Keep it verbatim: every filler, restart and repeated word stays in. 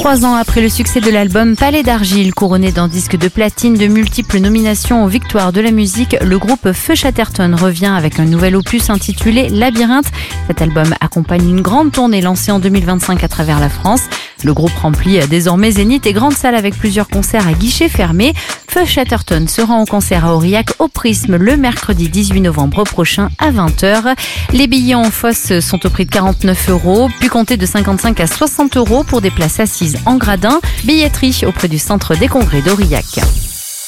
Trois ans après le succès de l'album Palais d'Argile, couronné d'un disque de platine, de multiples nominations aux victoires de la musique, le groupe Feu Chatterton revient avec un nouvel opus intitulé Labyrinthe. Cet album accompagne une grande tournée lancée en deux mille vingt-cinq à travers la France. Le groupe remplit désormais zénith et grandes salles avec plusieurs concerts à guichets fermés. Feu Chatterton sera en concert à Aurillac au Prisme le mercredi dix-huit novembre prochain à vingt heures. Les billets en fosse sont au prix de quarante-neuf euros, puis comptez de cinquante-cinq à soixante euros pour des places assises en gradin. Billetterie auprès du Centre des Congrès d'Aurillac.